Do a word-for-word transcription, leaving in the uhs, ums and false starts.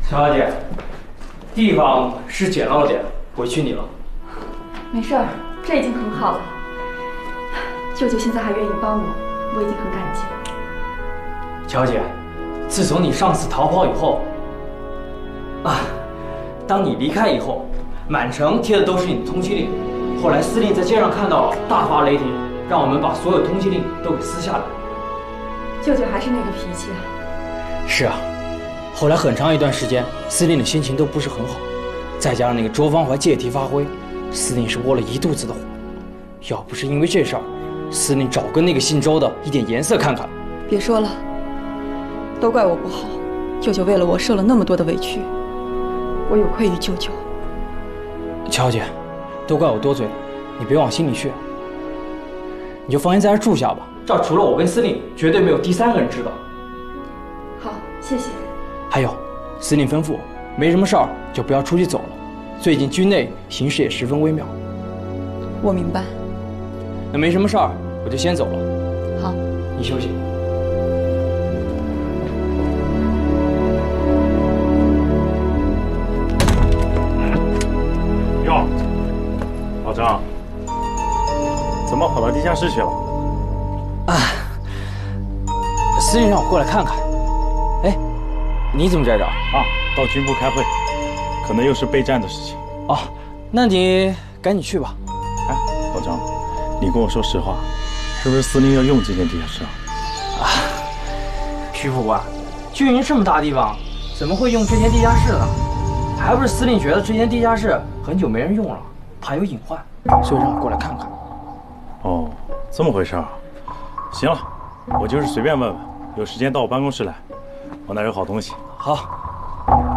乔小姐，地方是简陋了点，委屈你了。 没事儿，这已经很好了。舅舅现在还愿意帮我，我已经很感激了。 乔姐，自从你上次逃跑以后，啊，当你离开以后，满城贴的都是你的通缉令。后来司令在街上看到，大发雷霆，让我们把所有通缉令都给撕下来。 舅舅还是那个脾气啊。 是啊，后来很长一段时间，司令的心情都不是很好，再加上那个周方怀借题发挥，司令是窝了一肚子的火。要不是因为这事儿，司令早跟那个姓周的一点颜色看看。 别说了，都怪我不好，舅舅为了我受了那么多的委屈，我有愧于舅舅。 乔姐，都怪我多嘴了，你别往心里去。你就放心在这住下吧，这儿除了我跟司令，绝对没有第三个人知道。 好，谢谢。 还有，司令吩咐我，没什么事儿就不要出去走了。最近军内形势也十分微妙。 我明白。 那没什么事儿，我就先走了。 好， 你休息。 哟，老张，怎么跑到地下室去了？ 啊，司令让我过来看看。哎，你怎么在这儿？ 啊，到军部开会，可能又是备战的事情。 哦，那你赶紧去吧。 哎，老张，你跟我说实话，是不是司令要用这间地下室啊？ 啊，徐副官，军营这么大地方，怎么会用这间地下室呢？还不是司令觉得这间地下室很久没人用了，怕有隐患，所以让我过来看看。 哦，这么回事啊？行了，我就是随便问问，有时间到我办公室来，我那有好东西。 好。